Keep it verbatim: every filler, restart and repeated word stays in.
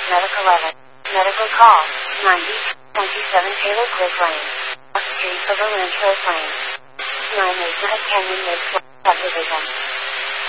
Medical eleven. Medical call. ninety twenty-seven Taylor Cliff Lane. Street of Rancho Lane. nine Mesa Canyon Lakes subdivision.